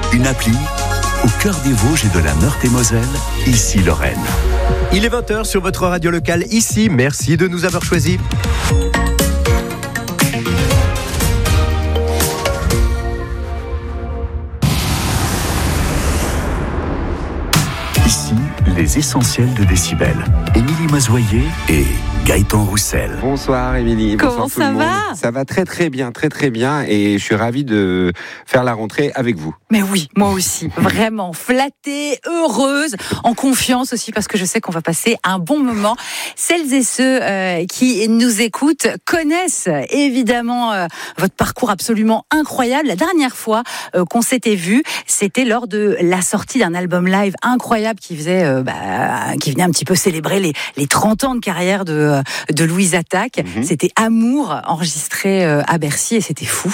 Une appli au cœur des Vosges et de la Meurthe-et-Moselle, ici Lorraine. Il est 20h sur votre radio locale ici. Merci de nous avoir choisis. Ici, les essentiels de Décibel. Émilie Mazoyer et Gaëtan Roussel. Bonsoir Émilie. Comment bonsoir tout le ça monde. va ? Ça va très bien et je suis ravi de faire la rentrée avec vous. Mais oui, moi aussi, vraiment flattée, heureuse, en confiance aussi parce que je sais qu'on va passer un bon moment. Celles et ceux qui nous écoutent connaissent évidemment votre parcours absolument incroyable. La dernière fois qu'on s'était vu, c'était lors de la sortie d'un album live incroyable qui venait un petit peu célébrer les 30 ans de carrière de Louise Attaque. C'était Amour, enregistré à Bercy et c'était fou.